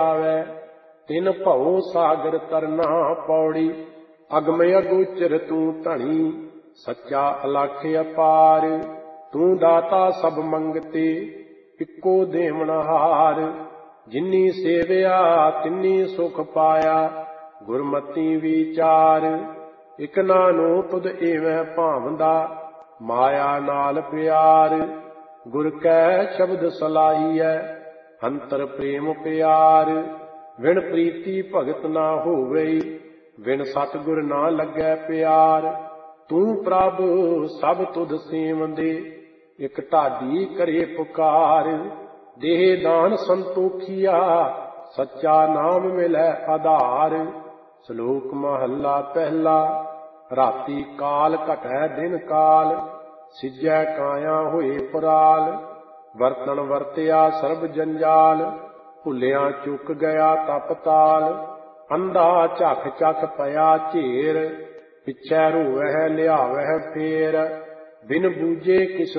ਆਵੈ। ਤਿਨ ਭਉ ਸਾਗਰ ਤਰਨਾ ਪੌੜੀ, ਅਗਮ ਅਗੋਚਰ ਤੂੰ ਧਣੀ। ਸੱਚਾ ਅਲਖ ਅਪਾਰ, ਤੂੰ ਦਾਤਾ ਸਭ ਮੰਗਤੇ। ਇੱਕੋ ਦੇਵਨਹਾਰ, ਜਿਨੀ ਸੇਵਿਆ ਤਿਨੀ ਸੁਖ ਪਾਇਆ। ਗੁਰਮਤਿ ਵਿਚਾਰ, ਇਕ ਨਾਨੋ ਤੁਧ ਏਵੈ ਭਾਵੰਦਾ। ਮਾਇਆ ਨਾਲ ਪਿਆਰ, ਗੁਰ ਕੈ ਸ਼ਬਦ ਸਲਾਹੀਐ। ਅੰਤਰ ਪ੍ਰੇਮ ਪਿਆਰ, ਵਿਣ ਪ੍ਰੀਤੀ ਭਗਤ ਨਾ ਹੋਵਈ। ਵਿਣ ਸਤਿਗੁਰ ਨਾ ਲੱਗੈ ਪਿਆਰ। ਤੂੰ ਪ੍ਰਭ ਸਭ ਤੁਧ ਸੇਵੰਦੇ, ਇਕ ਢਾਡੀ ਕਰੇ ਪੁਕਾਰ। ਦੇਹ ਦਾਨ ਸੰਤੋਖੀਆ, ਸੱਚਾ ਨਾਮ ਮਿਲੈ ਆਧਾਰ। ਸ਼ਲੋਕ ਮਹੱਲਾ ਪਹਿਲਾ। ਰਾਤੀ ਕਾਲ ਘਟੈ ਦਿਨ ਕਾਲ, ਸਿਜੈ ਕਾਇਆ ਹੋਏ ਪਰਾਲ। ਵਰਤਣ ਵਰਤਿਆ ਸਰਬ ਜੰਜਾਲ, ਭੁੱਲਿਆ ਚੁੱਕ ਗਿਆ ਤਪਤਾਲ। ਅੰਧਾ ਝੱਖ ਝੱਖ ਪਿਆ ਝੇਰ, ਪਿਛੈ ਰੋਵਹਿ ਲਿਆਵਹਿ ਫੇਰ। ਬਿਨ ਬੂਝੇ ਕਿਸ